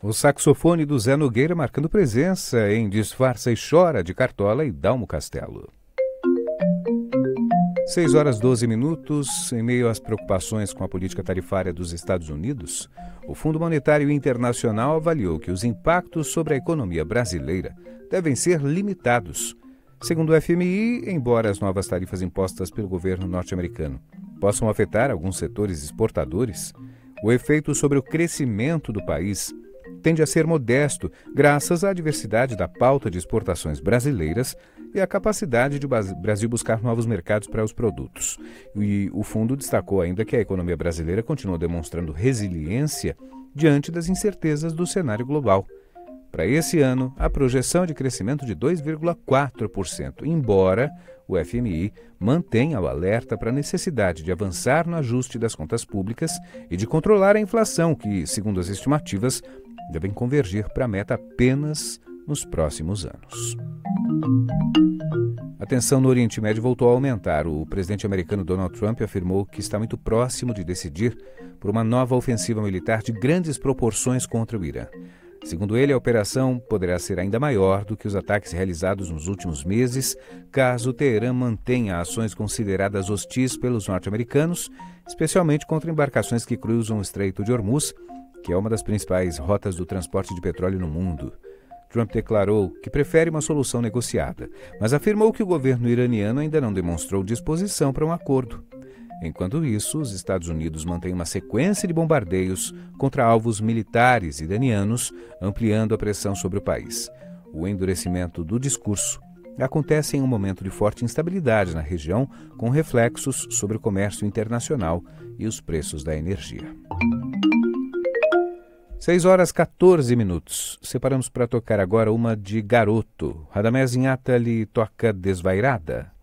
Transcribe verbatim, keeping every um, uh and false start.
O saxofone do Zé Nogueira marcando presença em Disfarça e Chora, de Cartola e Dalmo Castelo. seis horas e doze minutos. Em meio às preocupações com a política tarifária dos Estados Unidos, o Fundo Monetário Internacional avaliou que os impactos sobre a economia brasileira devem ser limitados. Segundo o F M I, embora as novas tarifas impostas pelo governo norte-americano possam afetar alguns setores exportadores, o efeito sobre o crescimento do país tende a ser modesto, graças à diversidade da pauta de exportações brasileiras e à capacidade de o Brasil buscar novos mercados para os produtos. E o fundo destacou ainda que a economia brasileira continua demonstrando resiliência diante das incertezas do cenário global. Para esse ano, a projeção é de crescimento de dois vírgula quatro por cento, embora o F M I mantenha o alerta para a necessidade de avançar no ajuste das contas públicas e de controlar a inflação, que, segundo as estimativas, devem convergir para a meta apenas nos próximos anos. A tensão no Oriente Médio voltou a aumentar. O presidente americano Donald Trump afirmou que está muito próximo de decidir por uma nova ofensiva militar de grandes proporções contra o Irã. Segundo ele, a operação poderá ser ainda maior do que os ataques realizados nos últimos meses, caso Teherã mantenha ações consideradas hostis pelos norte-americanos, especialmente contra embarcações que cruzam o Estreito de Hormuz, que é uma das principais rotas do transporte de petróleo no mundo. Trump declarou que prefere uma solução negociada, mas afirmou que o governo iraniano ainda não demonstrou disposição para um acordo. Enquanto isso, os Estados Unidos mantêm uma sequência de bombardeios contra alvos militares iranianos, ampliando a pressão sobre o país. O endurecimento do discurso acontece em um momento de forte instabilidade na região, com reflexos sobre o comércio internacional e os preços da energia. seis horas e quatorze minutos. Separamos para tocar agora uma de Garoto. Radamés Inhatali toca Desvairada.